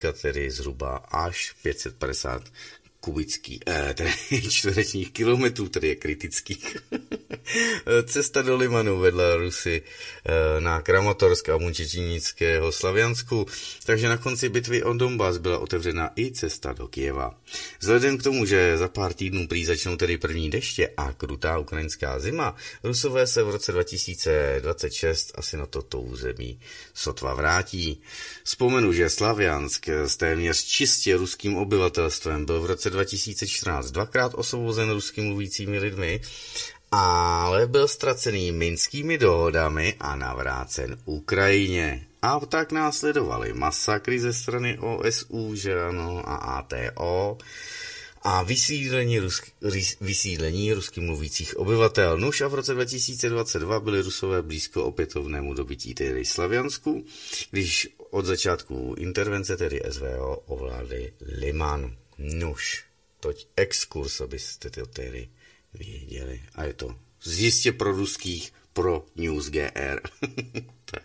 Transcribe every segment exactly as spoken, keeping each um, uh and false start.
tedy zhruba až pět set padesát kubický, eh, tedy čtverečních kilometrů, tedy je kritických. Cesta do Limanu vedla Rusy eh, na Kramatorsk a Munčečinického Slaviansku, takže na konci bitvy o Donbas byla otevřena i cesta do Kyjeva. Vzhledem k tomu, že za pár týdnů prý začnou tedy první deště a krutá ukrajinská zima, Rusové se v roce dva tisíce dvacet šest asi na toto území sotva vrátí. Vzpomenu, že Slaviansk s téměř čistě ruským obyvatelstvem byl v roce dva tisíce čtrnáct dvakrát osvobozen rusky mluvícími lidmi, ale byl ztracený minskými dohodami a navrácen Ukrajině. A tak následovaly masakry ze strany O S U, že ano, a A T O a vysídlení, rusk, vysídlení rusky mluvících obyvatel. Nuž a v roce dva tisíce dvacet dva byli Rusové blízko opětovnému dobytí tedy Slaviansku, když od začátku intervence tedy S V O ovládli Liman. Nuž, toť exkurs, abyste to tedy věděli. A je to jistě pro ruských, pro News G R. Tak,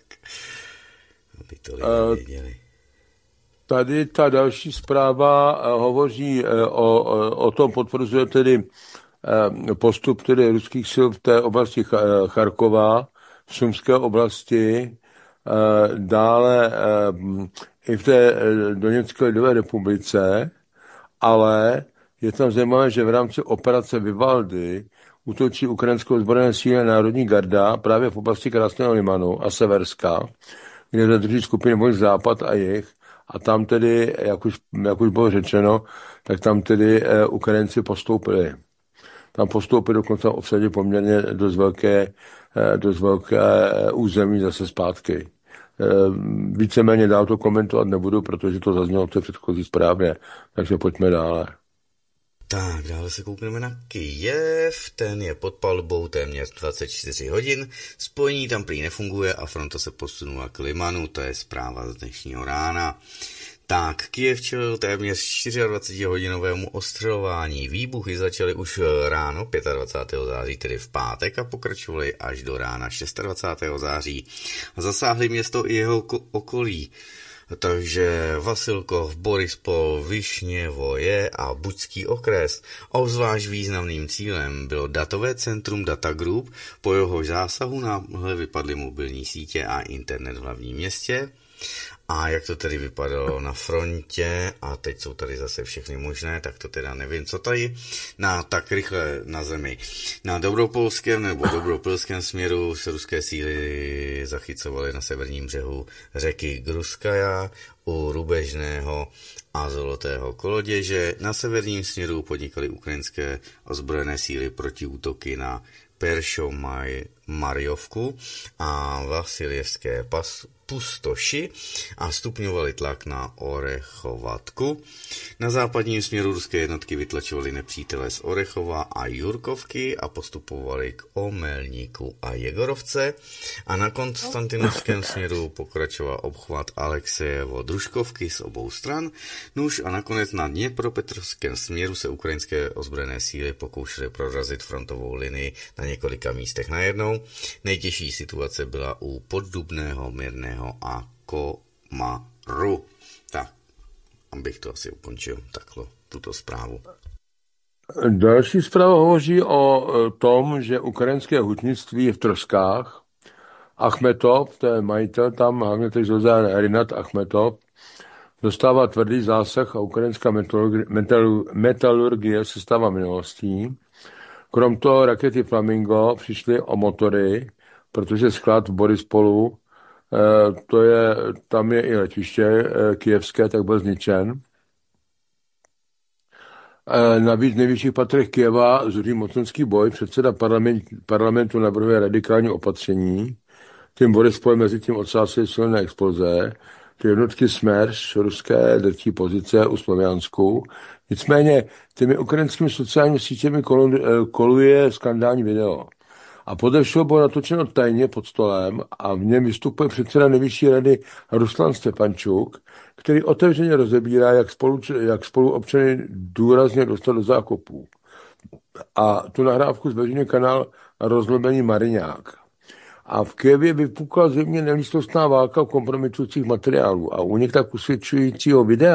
aby to lidé věděli. Tady ta další zpráva hovoří o, o, o tom, potvrzuje tedy postup tedy ruských sil v té oblasti Charkova, v Sumské oblasti, dále i v té Doněcké lidové republice, ale je tam zajímavé, že v rámci operace Vivaldy útočí ukrajinskou ozbrojené síly Národní garda právě v oblasti Krásného Limanu a Severska, kde zadrží skupiny vojsk Západ a Jih. A tam tedy, jak už, jak už bylo řečeno, tak tam tedy eh, Ukrajinci postoupili. Tam postoupili dokonce obsadili poměrně dost velké, eh, dost velké eh, území zase zpátky. Eh, víceméně dál to komentovat nebudu, protože to zaznělo v té předchozí zprávě. Takže pojďme dále. Tak, dále se koukneme na Kyjev, ten je pod palbou téměř dvacet čtyři hodin, spojení tam prý nefunguje a fronta se posunula k Limanu, to je zpráva z dnešního rána. Tak, Kyjev čelil téměř dvacetičtyřhodinovému ostřelování. Výbuchy začaly už ráno dvacátého pátého září, tedy v pátek, a pokračovaly až do rána dvacátého šestého září. Zasáhly město i jeho okolí. Takže Vasilkov, Borispol, Višněvoje a Buďský okres. Obzvlášť významným cílem bylo datové centrum Data Group, po jehož zásahu náhle vypadly mobilní sítě a internet v hlavním městě. A jak to tedy vypadalo na frontě, a teď jsou tady zase všechny možné, tak to teda nevím, co tady, na tak rychle na zemi. Na dobropolském nebo dobropilském směru se ruské síly zachycovaly na severním břehu řeky Gruskaja u Rubežného a Zolotého koloděže. Na severním směru podnikaly ukrajinské ozbrojené síly protiútoky na Peršo-Mariovku a Vasiljevské pas pustoši a stupňovali tlak na Orechovatku. Na západním směru ruské jednotky vytlačovaly nepřítele z Orechova a Jurkovky a postupovali k Omelníku a Jegorovce. A na konstantinovském směru pokračoval obchvat Alexejevo Družkovky z obou stran. Nuž a nakonec na Dněpropetrovském směru se ukrajinské ozbrojené síly pokoušely prorazit frontovou linii na několika místech najednou. Nejtěžší situace byla u Poddubného, Mírného a Komaru. Tak, abych to asi ukončil takhle, tuto zprávu. Další zpráva hovoří o tom, že ukrajinské hutnictví je v troskách. Achmetov, to je majitel tam, hlavně teď zozán Rinat Achmetov, dostává tvrdý zásah a ukrajinská metalurgie se stává minulostí. Krom toho rakety Flamingo přišly o motory, protože sklad v Borispolu, to je, tam je i letiště kyjevské, tak byl zničen. Navíc v nejvyšších patrech Kyjeva zuří mocenský boj, předseda parlament, parlamentu navrhuje radikální opatření, tím Borispol mezi tím odsásily silné exploze, ty jednotky Smerš, ruské drtí pozice u Sloviansku. Nicméně těmi ukrajinskými sociálními sítěmi koluje skandální video. A podle všeho bylo natočeno tajně pod stolem a v něm vystupuje předseda nejvyšší rady Ruslan Stefančuk, který otevřeně rozebírá, jak spolu, jak spoluobčany důrazně dostat do zákopů. A tu nahrávku zveřejňuje kanál Rozlobený Mariňák. A v Kyjevě vypukla zřejmě nelítostná válka kompromitujících materiálů. A u nich tak usvědčujícího videa